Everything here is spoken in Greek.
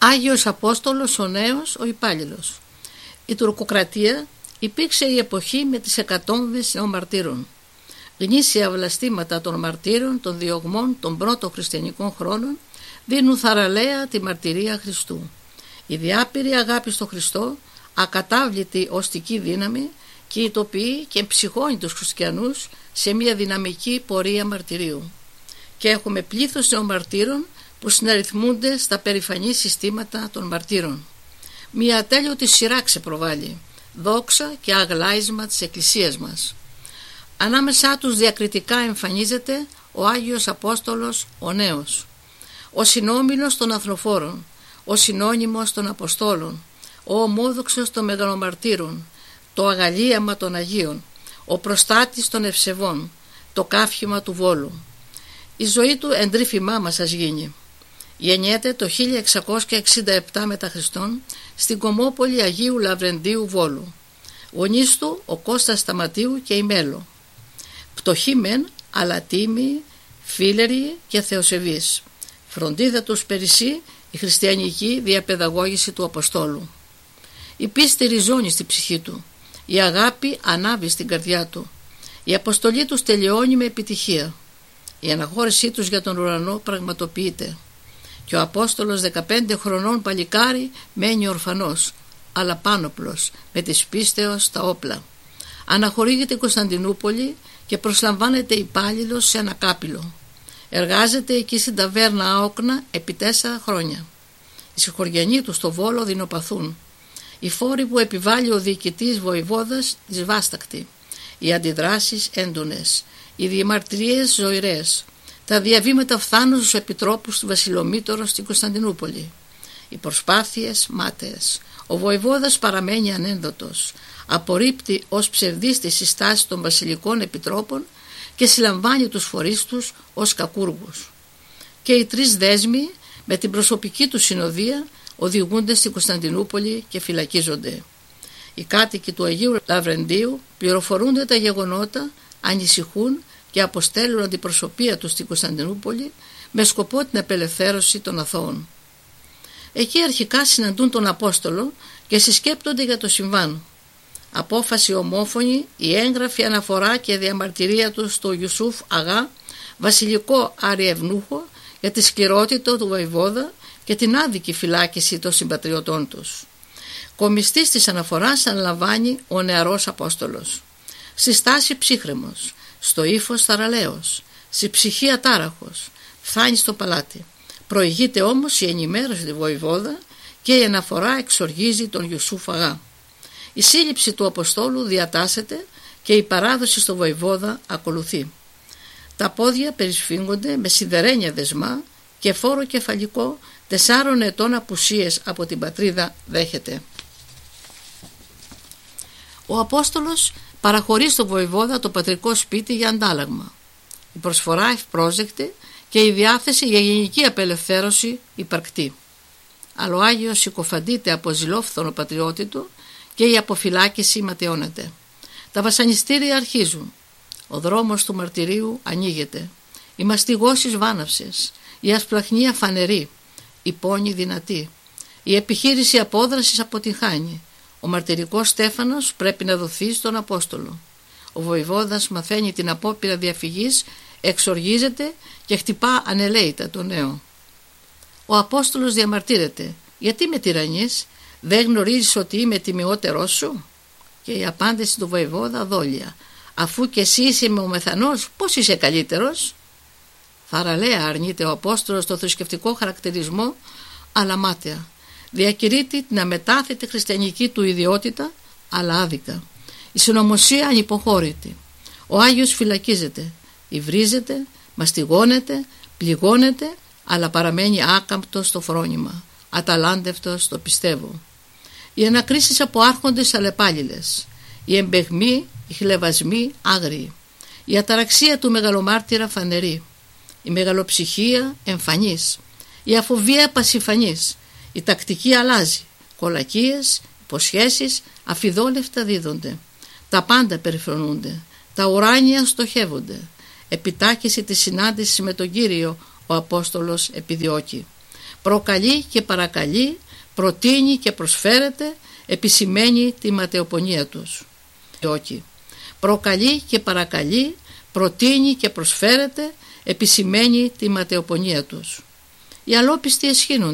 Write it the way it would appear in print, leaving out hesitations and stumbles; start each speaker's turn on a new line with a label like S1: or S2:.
S1: Άγιος Απόστολος ο Νέος, ο υπάλληλος. Η τουρκοκρατία υπήρξε η εποχή με τις εκατόμβες νεομαρτύρων. Γνήσια βλαστήματα των μαρτύρων, των διωγμών των πρώτων χριστιανικών χρόνων δίνουν θαραλέα τη μαρτυρία Χριστού. Η διάπειρη αγάπη στο Χριστό, ακατάβλητη οστική δύναμη, κινητοποιεί και ψυχώνει τους χριστιανούς σε μια δυναμική πορεία μαρτυρίου. Και έχουμε πλήθος νεομαρτύρων που συναριθμούνται στα περηφανή συστήματα των μαρτύρων. Μια ατέλειωτη σειρά ξεπροβάλλει, δόξα και αγλάισμα της Εκκλησίας μας. Ανάμεσά τους διακριτικά εμφανίζεται ο Άγιος Απόστολος ο Νέος, ο συνόμιλος των αθροφόρων, ο συνώνυμος των Αποστόλων, ο ομόδοξος των μεγαλομαρτύρων, το αγαλίαμα των Αγίων, ο προστάτης των ευσεβών, το κάφημα του Βόλου. Η ζωή του εντρίφημά μας ας γίνει. Γεννιέται το 1667 μετά Χριστόν στην κομμόπολη Αγίου Λαβρεντίου Βόλου. Γονείς του ο Κώστας Σταματίου και η Μέλο. Πτωχοί μεν, αλλά τίμοι, φίλεροι και θεοσεβείς. Φροντίδα τους περισσεί η χριστιανική διαπαιδαγώγηση του Αποστόλου. Η πίστη ριζώνει στη ψυχή του, η αγάπη ανάβει στην καρδιά του. Η αποστολή τους τελειώνει με επιτυχία. Η αναχώρησή τους για τον ουρανό πραγματοποιείται. Και ο Απόστολος 15 χρονών παλικάρι μένει ορφανός, αλλά πάνωπλος, με της πίστεως τα όπλα. Αναχωρήγεται η Κωνσταντινούπολη και προσλαμβάνεται υπάλληλος σε ένα κάπηλο. Εργάζεται εκεί στην ταβέρνα Άοκνα επί 4 χρόνια. Οι συγχωριανοί του στο Βόλο δεινοπαθούν. Οι φόροι που επιβάλλει ο διοικητής βοηβόδας δυσβάστακτοι. Οι αντιδράσεις έντονες. Οι διαμαρτυρίες ζωηρές. Τα διαβήματα φθάνουν στους επιτρόπους του Βασιλομήτωρο στην Κωνσταντινούπολη. Οι προσπάθειες μάταιες. Ο βοηβόδας παραμένει ανένδοτος. Απορρίπτει ως ψευδής τις συστάσεις των βασιλικών επιτρόπων και συλλαμβάνει τους φορείς τους ως κακούργους. Και οι 3 δέσμοι με την προσωπική του συνοδεία οδηγούνται στην Κωνσταντινούπολη και φυλακίζονται. Οι κάτοικοι του Αγίου Λαβρεντίου πληροφορούνται τα γεγονότα, ανησυχούν και αποστέλουν αντιπροσωπεία τους στην Κωνσταντινούπολη με σκοπό την απελευθέρωση των αθώων. Εκεί αρχικά συναντούν τον Απόστολο και συσκέπτονται για το συμβάν. Απόφαση ομόφωνη, η έγγραφη αναφορά και διαμαρτυρία του στο Ιουσούφ Αγά, βασιλικό αριευνούχο, για τη σκληρότητα του βοηβόδα και την άδικη φυλάκιση των συμπατριωτών τους. Κομιστής της αναφοράς αναλαμβάνει ο νεαρός Απόστολος. Στη στάση ψύχρεμος, στο ύφος θαραλέος, στη ψυχή ατάραχος, φθάνει στο παλάτι. Προηγείται όμως η ενημέρωση του βοηβόδα και η αναφορά εξοργίζει τον Ιουσούφ Αγά. Η σύλληψη του Αποστόλου διατάσσεται και η παράδοση στο βοηβόδα ακολουθεί. Τα πόδια περισφίγγονται με σιδερένια δεσμά και φόρο κεφαλικό 4 ετών απουσίες από την πατρίδα δέχεται. Ο Απόστολος παραχωρεί στο βοηβόδα το πατρικό σπίτι για αντάλλαγμα. Η προσφορά ευπρόσδεκτη και η διάθεση για γενική απελευθέρωση υπαρκτή. Αλλά ο Άγιος συκοφαντείται από ζηλόφθονο πατριώτη του και η αποφυλάκηση ματαιώνεται. Τα βασανιστήρια αρχίζουν. Ο δρόμος του μαρτυρίου ανοίγεται. Οι μαστιγώσεις βάναυσες, η ασπλαχνία φανερή, η πόνη δυνατή. Η επιχείρηση απόδρασης αποτυγχάνει. Ο μαρτυρικός Στέφανος πρέπει να δοθεί στον Απόστολο. Ο βοηβόδας μαθαίνει την απόπειρα διαφυγής, εξοργίζεται και χτυπά ανελαίητα το νέο. Ο Απόστολος διαμαρτύρεται. «Γιατί με τυραννείς, δεν γνωρίζεις ότι είμαι τιμιότερός σου?» Και η απάντηση του βοηβόδα δόλια. «Αφού και εσύ είσαι ο μεθανός, πώς είσαι καλύτερος?» Θαραλέα αρνείται ο Απόστολος το θρησκευτικό χαρακτηρισμό, αλλά μάταια. Διακηρύττει την αμετάθετη χριστιανική του ιδιότητα, αλλά άδικα. Η συνωμοσία ανυποχώρητη. Ο Άγιος φυλακίζεται, υβρίζεται, μαστιγώνεται, πληγώνεται, αλλά παραμένει άκαμπτος στο φρόνημα, αταλάντευτος στο πιστεύω. Οι ανακρίσεις από άρχοντες αλλεπάλληλες, οι εμπεγμοί, οι χλευασμοί άγριοι, η αταραξία του μεγαλομάρτυρα φανερή, η μεγαλοψυχία εμφανής, η αφοβία πασιφανής, η τακτική αλλάζει, κολακίες, υποσχέσεις αφιδόλευτα δίδονται, τα πάντα περιφρονούνται, τα ουράνια στοχεύονται. Επιτάχυση της συνάντησης με τον Κύριο ο Απόστολος επιδιώκει. προκαλεί και παρακαλεί, προτείνει και προσφέρεται, επισημαίνει τη ματαιοπονία τους. Όχι. Προκαλεί και παρακαλεί, προτείνει και προσφέρεται, επισημαίνει τη ματαιοπονία τους. Οι αλόπιστοι εσχήνουν